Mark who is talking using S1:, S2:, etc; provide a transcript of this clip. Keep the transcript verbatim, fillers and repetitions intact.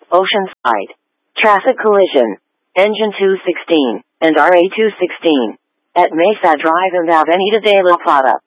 S1: Oceanside. Traffic collision. Engine two sixteen and R A two sixteen at Mesa Drive and Avenida de la Plata.